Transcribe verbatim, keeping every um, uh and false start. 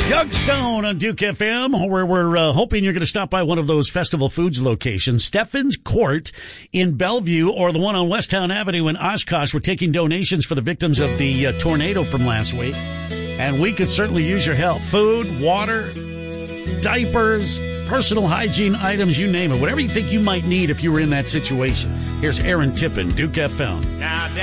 Doug Stone on Duke F M, where we're uh, hoping you're going to stop by one of those Festival Foods locations. Stephen's Court in Bellevue or the one on Westtown Avenue in Oshkosh. We're taking donations for the victims of the uh, tornado from last week. And we could certainly use your help. Food, water, diapers, personal hygiene items, you name it. Whatever you think you might need if you were in that situation. Here's Aaron Tippin, Duke F M. Now,